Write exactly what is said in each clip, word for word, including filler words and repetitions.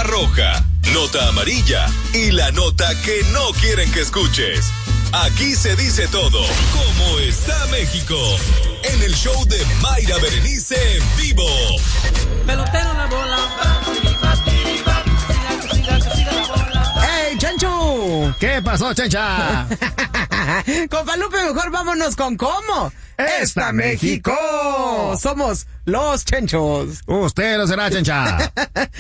roja, nota amarilla y la nota que no quieren que escuches. Aquí se dice todo. ¿Cómo está México? En el show de Mayra Berenice en vivo. Pelotero la bola. ¡Ey, Chancho! ¿Qué pasó, Chencha? Con Palupe, mejor vámonos con ¿cómo? ¡Está México! Somos los Chenchos. Usted lo será, Chencha.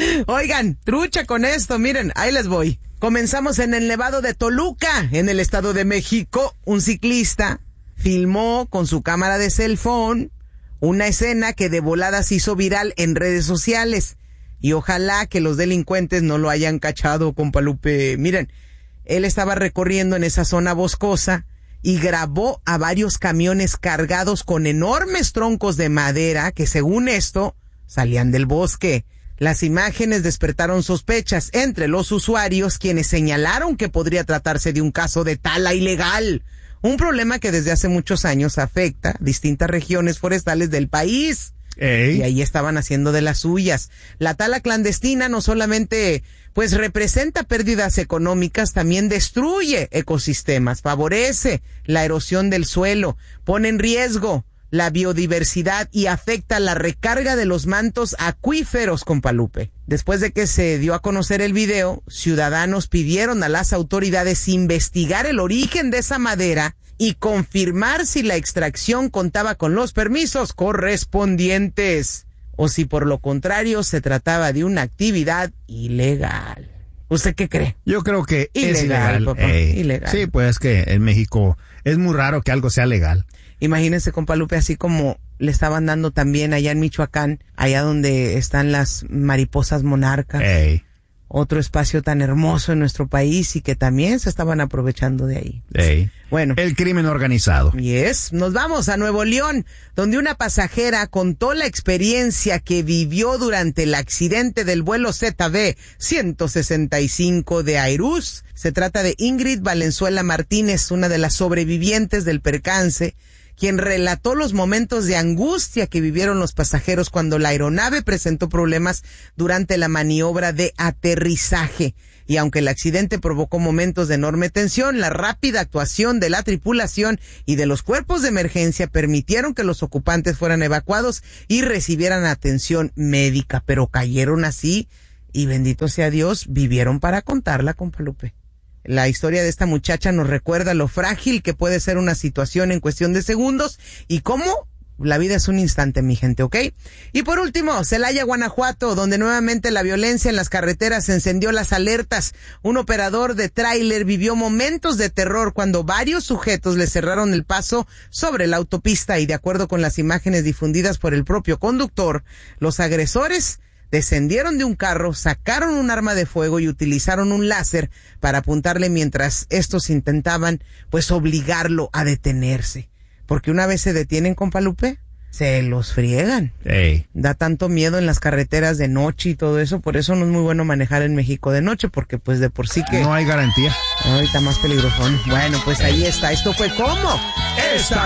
Oigan, trucha con esto, miren, ahí les voy. Comenzamos en el Nevado de Toluca, en el Estado de México. Un ciclista filmó con su cámara de cell phone una escena que de volada se hizo viral en redes sociales. Y ojalá que los delincuentes no lo hayan cachado, compa Lupe. Miren, él estaba recorriendo en esa zona boscosa y grabó a varios camiones cargados con enormes troncos de madera que, según esto, salían del bosque. Las imágenes despertaron sospechas entre los usuarios, quienes señalaron que podría tratarse de un caso de tala ilegal, un problema que desde hace muchos años afecta a distintas regiones forestales del país. Ey. Y ahí estaban haciendo de las suyas. La tala clandestina no solamente pues representa pérdidas económicas, también destruye ecosistemas, favorece la erosión del suelo, pone en riesgo la biodiversidad y afecta la recarga de los mantos acuíferos, compa Lupe. Después de que se dio a conocer el video, ciudadanos pidieron a las autoridades investigar el origen de esa madera y confirmar si la extracción contaba con los permisos correspondientes o si por lo contrario se trataba de una actividad ilegal. ¿Usted qué cree? Yo creo que Ilegal, es ilegal. papá, Ey. ilegal. Sí, pues que en México es muy raro que algo sea legal. Imagínense, compa Lupe, así como le estaban dando también allá en Michoacán, allá donde están las mariposas monarcas. Ey. Otro espacio tan hermoso en nuestro país y que también se estaban aprovechando de ahí. Ey. Bueno. El crimen organizado. Yes, nos vamos a Nuevo León, donde una pasajera contó la experiencia que vivió durante el accidente del vuelo Z B ciento sesenta y cinco de Aerús. Se trata de Ingrid Valenzuela Martínez, una de las sobrevivientes del percance, quien relató los momentos de angustia que vivieron los pasajeros cuando la aeronave presentó problemas durante la maniobra de aterrizaje. Y aunque el accidente provocó momentos de enorme tensión, la rápida actuación de la tripulación y de los cuerpos de emergencia permitieron que los ocupantes fueran evacuados y recibieran atención médica. Pero cayeron así y, bendito sea Dios, vivieron para contarla, compa Lupe. La historia de esta muchacha nos recuerda lo frágil que puede ser una situación en cuestión de segundos y cómo la vida es un instante, mi gente, ¿ok? Y por último, Celaya, Guanajuato, donde nuevamente la violencia en las carreteras encendió las alertas. Un operador de tráiler vivió momentos de terror cuando varios sujetos le cerraron el paso sobre la autopista y, de acuerdo con las imágenes difundidas por el propio conductor, los agresores descendieron de un carro, sacaron un arma de fuego y utilizaron un láser para apuntarle mientras estos intentaban, pues, obligarlo a detenerse. Porque una vez se detienen, compa Lupe, se los friegan. Ey. Da tanto miedo en las carreteras de noche y todo eso, por eso no es muy bueno manejar en México de noche, porque pues de por sí que... No hay garantía. Ahorita más peligroso. Bueno, pues ahí está. Esto fue ¿Cómo? ¡Está